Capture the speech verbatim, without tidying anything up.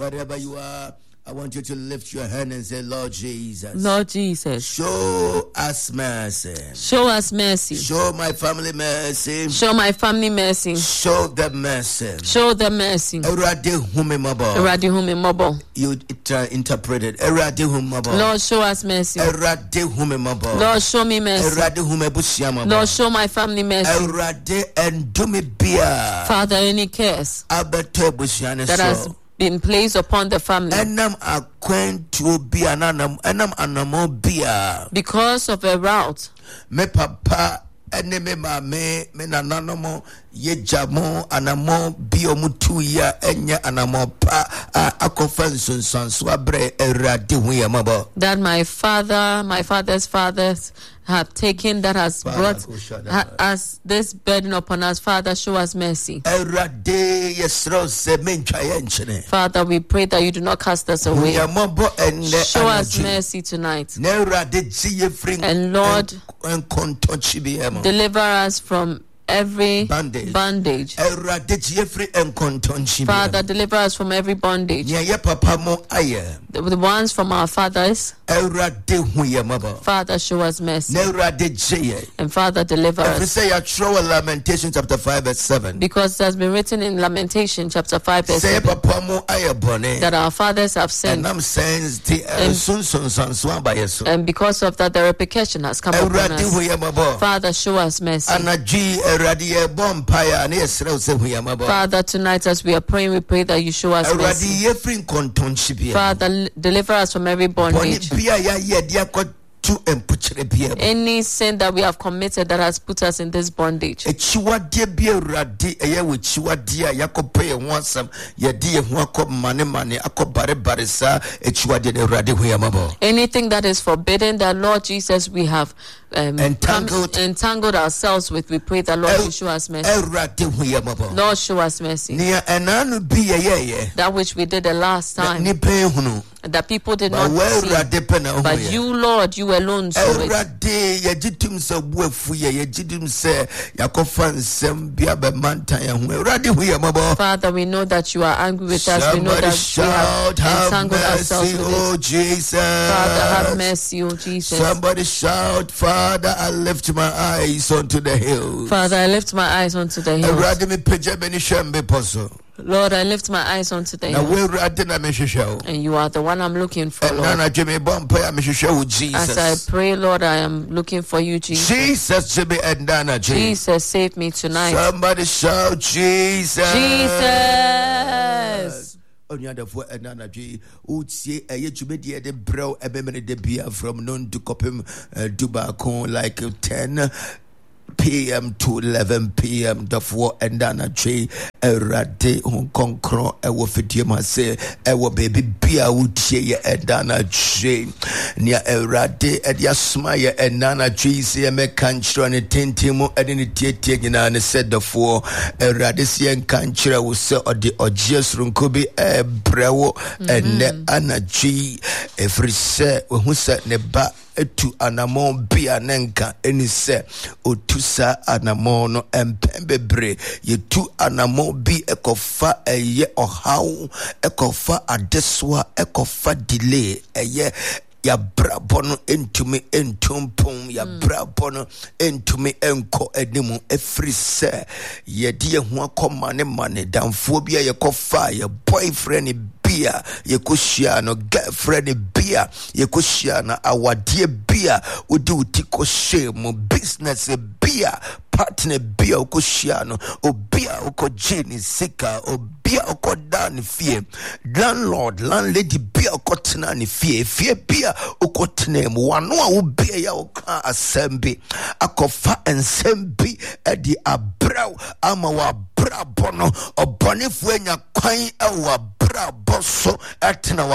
Wherever you are, I want you to lift your hand and say, Lord Jesus. Lord Jesus. Show us mercy. Show us mercy. Show my family mercy. Show my family mercy. Show them mercy. Show them mercy. Erade humimabo. Erade humimabo. You uh, interpreted. Erade humimabo. Lord, show us mercy. Erade humimabo. Lord, show me mercy. Erade humebusiamabo. Lord, show my family mercy. Erade endumi bia. Father, any curse Abeto busiane that has been placed upon the family enam akwentu bia nanam enam anamo bia because of a route me papa ene me mame me nananomo yejamo anamo bio mutu ya enya anamo pa akofa nsonsanso abre erade hu yamabo that my father my father's fathers have taken, that has Father, brought ha, us this burden upon us. Father, show us mercy. Father, we pray that you do not cast us away. Show us mercy tonight. And Lord, deliver us from every bondage. bondage. Father, deliver us from every bondage. The, the ones from our fathers. Father, show us mercy. And Father, deliver us. Lamentation chapter five verse seven. Because it has been written in Lamentation chapter five verse seven that our fathers have sinned. And, and because of that, the repercussion has come upon us. Father, show us mercy. Father, tonight as we are praying, we pray that you show us mercy. Father, deliver us from every bondage. Any sin that we have committed that has put us in this bondage. Anything that is forbidden, that Lord Jesus we have um, entangled. Come, entangled ourselves with, we pray that Lord you show us mercy. Lord, show us mercy. That which we did the last time, that people did not see, but you, Lord, you alone saw it. Father, we know that you are angry with us. Somebody we know that shout, we have entangled mercy, ourselves with oh it. Jesus. Father, have mercy, oh Jesus. Somebody shout, Father, I lift my eyes onto the hills. Father, I lift my eyes onto the hills. Lord, I lift my eyes onto the hills. And you are the one I'm looking for, Lord. As I pray, Lord, I am looking for you, Jesus. Jesus, Jesus, save me tonight. Somebody shout, Jesus. Jesus. From noon to Copim Dubacon like ten p.m. to eleven p.m. Therefore, and Dana J. Erade on Concron, Ewo Fitima say, Ewo baby Bia Utie, and Dana J. Near Erade, Edia Smaya, and Nana J. See a country and a tentimo, and in the taking and said the four Eradisian country will sell or the Ojias Runkubi, a brewo, and Anna G. Every say, who said Neba. Etu anamo bia nenka eni se otusa anamo no empembebre ye tu anamo bi ekofa eye ohaw ekofa adeswa ekofa delay eye ya brabono entumi entumpum ya brabono entumi enko edimu every se ye die ho akoma ne mane damfo bia ye kofa ye boyfriend bia ye koshia no girlfriend bia ye koshia na awadie bia odi utiko shame business bia partner bia ukoshia no obia ukojeni sika obia ukoda ni fie landlord landlady bia ukotena ni fie fie bia ukotena mu wano a ubia ya uka asembi akofa ensembi edi abraw ama wa brabono obonifu enya kwan ewa braboso etena